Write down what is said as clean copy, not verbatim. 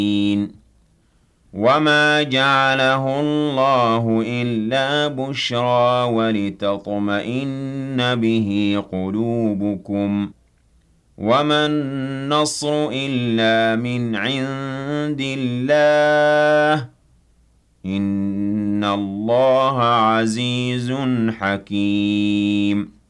وَمَا جَعَلَهُ اللَّهُ إِلَّا بُشْرَىٰ وَلِتَطْمَئِنَّ بِهِ قُلُوبُكُمْ ۚ وَمَا النَّصْرُ إِلَّا مِنْ عِندِ اللَّهِ ۚ إِنَّ اللَّهَ عَزِيزٌ حَكِيمٌ